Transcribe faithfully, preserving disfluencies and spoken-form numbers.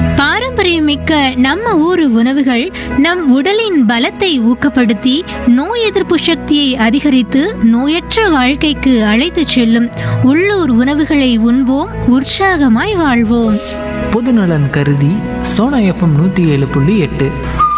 பாரம்பரியமிக்க நம்ம ஊரு உணவுகள் நம் உடலின் பலத்தை ஊக்கப்படுத்தி நோய் எதிர்ப்பு சக்தியை அதிகரித்து நோயற்ற வாழ்க்கைக்கு அழைத்துச் செல்லும். உள்ளூர் உணவுகளை உண்போம், உற்சாகமாய் வாழ்வோம். பொதுநலன் கருதி சோனா எஃப்எம் நூற்றி ஏழு புள்ளி எட்டு.